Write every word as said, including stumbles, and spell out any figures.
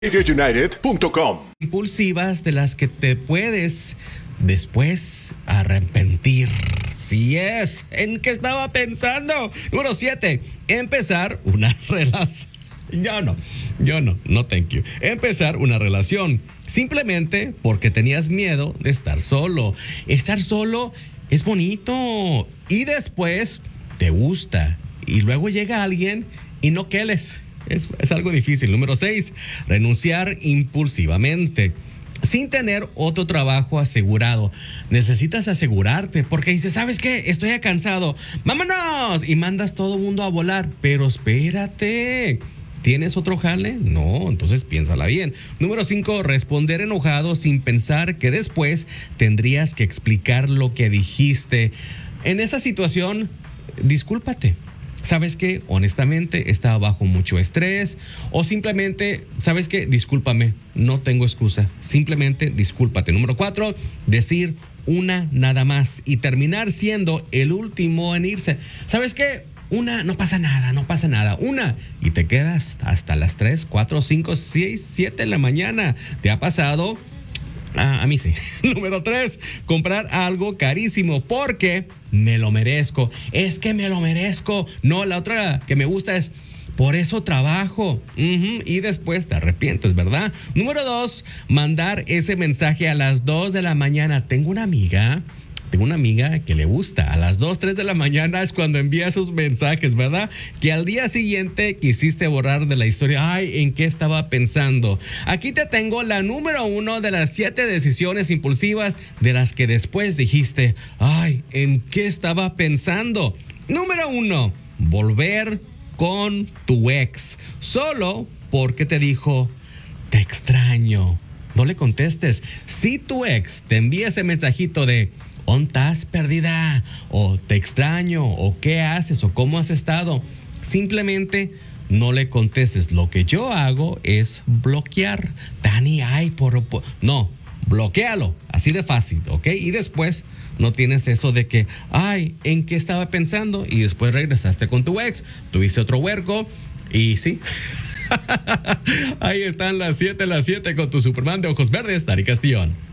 radio united punto com. Impulsivas de las que te puedes después arrepentir. Si es, ¿en qué estaba pensando? Número siete, empezar una relación. Yo no, yo no, no thank you. Empezar una relación simplemente porque tenías miedo de estar solo. Estar solo es bonito y después te gusta y luego llega alguien y no queles. Es, es algo difícil. Número seis, renunciar impulsivamente sin tener otro trabajo asegurado. Necesitas asegurarte porque dices, ¿sabes qué? Estoy cansado. ¡Vámonos! Y mandas todo el mundo a volar. Pero espérate. ¿Tienes otro jale? No, entonces piénsala bien. Número cinco, responder enojado sin pensar que después tendrías que explicar lo que dijiste. En esa situación, discúlpate. ¿Sabes qué? Honestamente, estaba bajo mucho estrés. O simplemente, ¿sabes qué? Discúlpame, no tengo excusa. Simplemente discúlpate. Número cuatro, decir una nada más y terminar siendo el último en irse. ¿Sabes qué? Una, no pasa nada, no pasa nada. Una, y te quedas hasta las tres, cuatro, cinco, seis, siete de la mañana. ¿Te ha pasado? Ah, a mí sí. Número tres, comprar algo carísimo porque me lo merezco. Es que me lo merezco. No, la otra que me gusta es por eso trabajo. Uh-huh. Y después te arrepientes, ¿verdad? Número dos, mandar ese mensaje a las dos de la mañana. Tengo una amiga... Tengo una amiga que le gusta. A las dos, tres de la mañana es cuando envía sus mensajes, ¿verdad? Que al día siguiente quisiste borrar de la historia. Ay, ¿en qué estaba pensando? Aquí te tengo la número uno de las siete decisiones impulsivas de las que después dijiste, ay, ¿en qué estaba pensando? Número uno, volver con tu ex. Solo porque te dijo, te extraño. No le contestes. Si tu ex te envía ese mensajito de ¿dónde estás, perdida? O te extraño, o qué haces, o cómo has estado. Simplemente no le contestes. Lo que yo hago es bloquear. Dani, ay, por, por... No, bloquéalo. Así de fácil, ¿ok? Y después no tienes eso de que, ay, ¿en qué estaba pensando? Y después regresaste con tu ex, tuviste otro huerco y sí. Ahí están las siete, las siete con tu Superman de ojos verdes, Dari Castillón.